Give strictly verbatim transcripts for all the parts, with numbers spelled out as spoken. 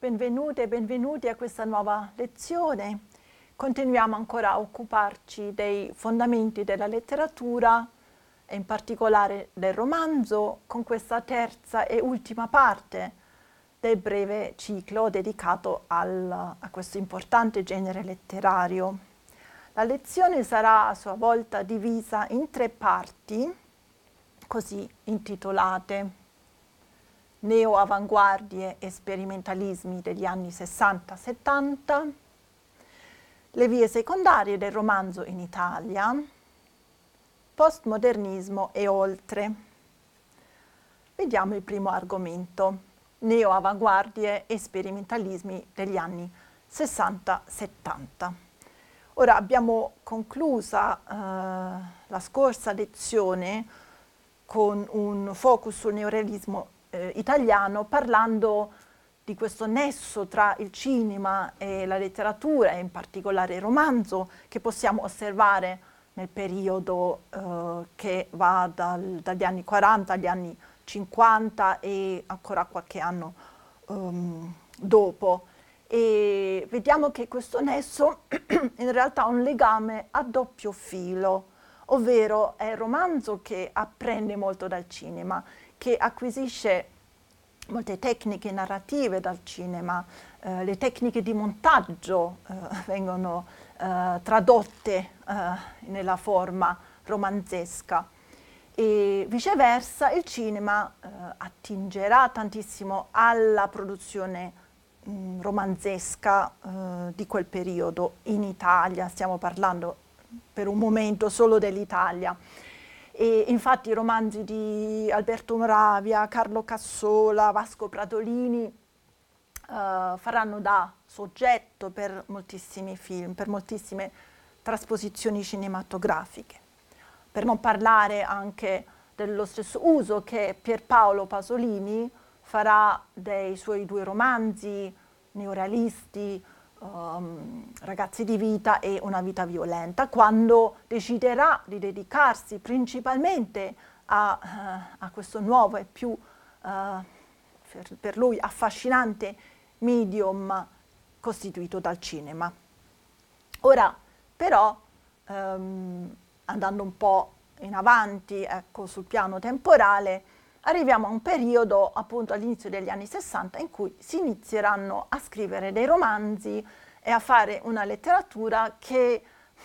benvenute e benvenuti a questa nuova lezione. Continuiamo ancora a occuparci dei fondamenti della letteratura e in particolare del romanzo con questa terza e ultima parte del breve ciclo dedicato al, a questo importante genere letterario. La lezione sarà a sua volta divisa in tre parti, così intitolate: Neo-avanguardie e sperimentalismi degli anni sessanta settanta, le vie secondarie del romanzo in Italia, postmodernismo e oltre. Vediamo il primo argomento: neo-avanguardie e sperimentalismi degli anni sessanta settanta. Ora abbiamo conclusa eh, la scorsa lezione con un focus sul neorealismo eh, italiano, parlando di questo nesso tra il cinema e la letteratura, e in particolare il romanzo, che possiamo osservare nel periodo eh, che va dal, dagli anni quaranta agli anni cinquanta e ancora qualche anno um, dopo. E vediamo che questo nesso in realtà ha un legame a doppio filo, ovvero è il romanzo che apprende molto dal cinema, che acquisisce molte tecniche narrative dal cinema, eh, le tecniche di montaggio eh, vengono eh, tradotte eh, nella forma romanzesca, e viceversa il cinema eh, attingerà tantissimo alla produzione mh, romanzesca eh, di quel periodo in Italia. Stiamo parlando per un momento solo dell'Italia. E infatti i romanzi di Alberto Moravia, Carlo Cassola, Vasco Pratolini eh, faranno da soggetto per moltissimi film, per moltissime trasposizioni cinematografiche. Per non parlare anche dello stesso uso che Pierpaolo Pasolini farà dei suoi due romanzi neorealisti, Um, Ragazzi di vita e Una vita violenta, quando deciderà di dedicarsi principalmente a, uh, a questo nuovo e più uh, per, per lui affascinante medium costituito dal cinema. Ora però, um, andando un po' in avanti, ecco, sul piano temporale, arriviamo a un periodo, appunto all'inizio degli anni sessanta, in cui si inizieranno a scrivere dei romanzi e a fare una letteratura che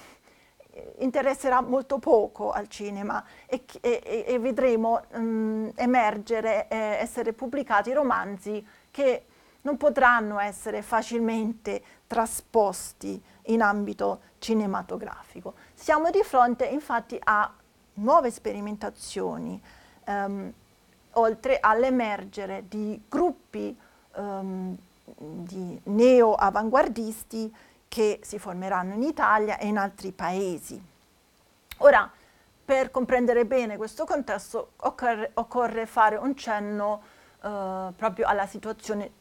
interesserà molto poco al cinema, e, e, e vedremo um, emergere e essere pubblicati romanzi che non potranno essere facilmente trasposti in ambito cinematografico. Siamo di fronte infatti a nuove sperimentazioni, um, oltre all'emergere di gruppi um, di neo-avanguardisti che si formeranno in Italia e in altri paesi. Ora, per comprendere bene questo contesto, occorre, occorre fare un cenno uh, proprio alla situazione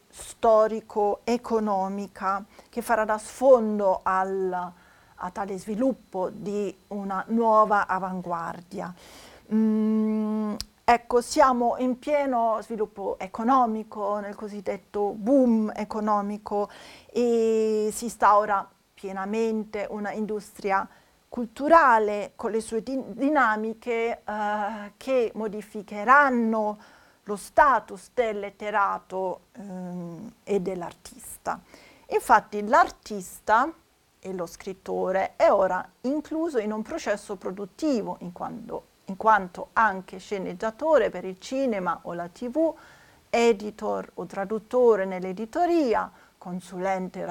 storico-economica che farà da sfondo al, a tale sviluppo di una nuova avanguardia. Mm, Ecco, siamo in pieno sviluppo economico, nel cosiddetto boom economico, e si instaura pienamente una industria culturale con le sue din dinamiche eh, che modificheranno lo status del letterato ehm, e dell'artista. Infatti l'artista e lo scrittore è ora incluso in un processo produttivo, in quanto in quanto anche sceneggiatore per il cinema o la tivù, editor o traduttore nell'editoria, consulente